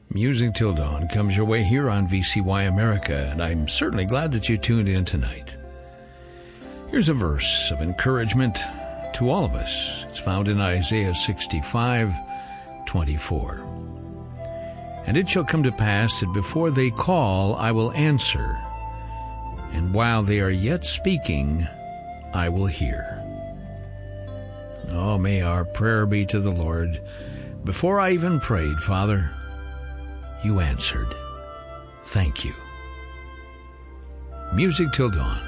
Music Till Dawn comes your way here on VCY America, and I'm certainly glad that you tuned in tonight. Here's a verse of encouragement to all of us. It's found in Isaiah 65:24. And it shall come to pass that before they call, I will answer, and while they are yet speaking, I will hear. Oh, may our prayer be to the Lord. Before I even prayed, Father, you answered. Thank you. Music Till Dawn.